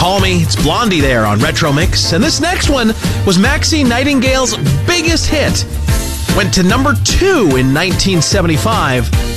Call Me. It's Blondie there on Retro Mix. And this next one was Maxine Nightingale's biggest hit. Went to number 2 in 1975.